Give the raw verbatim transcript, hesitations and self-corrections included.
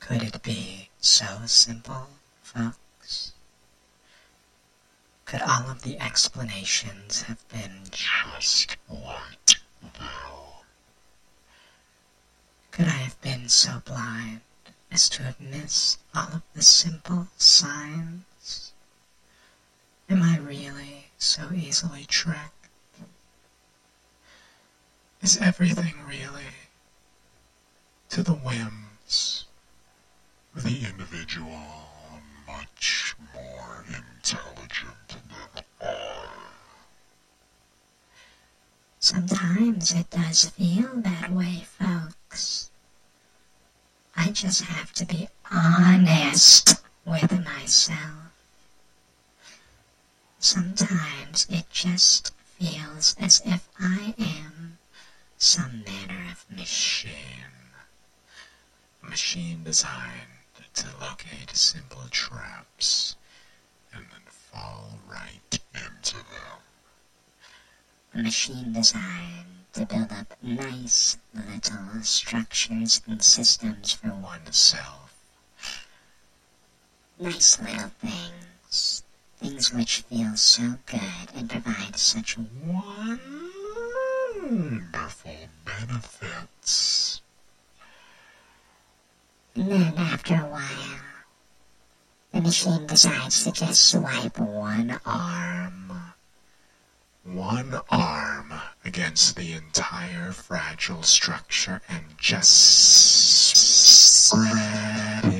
Could it be so simple, folks? Could all of the explanations have been just right there? Could I have been so blind as to have missed all of the simple signs? Am I really so easily tricked? Is everything really to the whims of the individual much more intelligent than I? Sometimes it does feel that way, folks. I just have to be honest with myself. Sometimes it just feels as if I am some manner of machine. A machine designed to locate simple traps and then fall right into them. A machine designed to build up nice little structures and systems for oneself. Nice little things. Things which feel so good and provide such wonderful benefits. And then after a while, the machine decides to just swipe one arm. One arm against the entire fragile structure and just spread